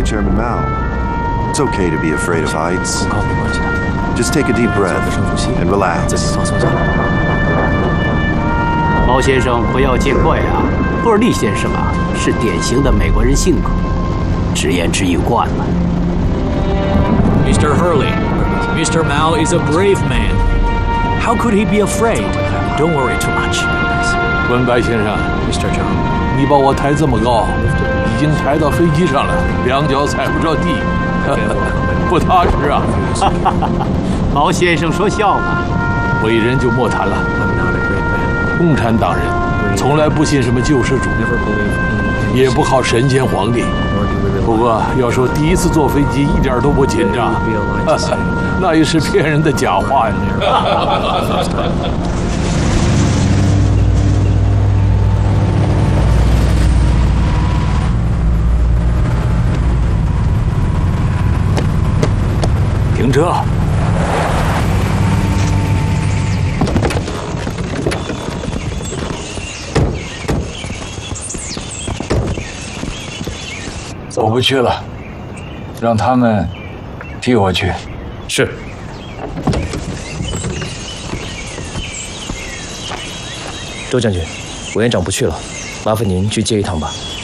Chairman Mao. It's okay to be afraid of heights. Just take a deep breath and relax. 毛先生，不要见怪啊。布尔利先生啊，是典型的美国人性格，直言直语惯了。 Mr. Hurley, Mr. Mao is a brave man. How could he be afraid? Don't worry too much. 文白先生 Mr. Zhang, 你把我抬这么高，已经抬到飞机上了，两脚踩不着地，不踏实啊！ 毛先生说笑嘛。 伟人就莫谈了。 I'm not a great man. 共产党人从来不信什么救世主， Never believe in 也不靠神仙皇帝。 nor do we 不 rely 过要说第一次坐飞机一点都不紧张， It would be a lie to say 那也是骗人的假话呀。 停车！ 我不去了，让他们替我去。 是。周将军，委员长不去了，麻烦您去接一趟吧。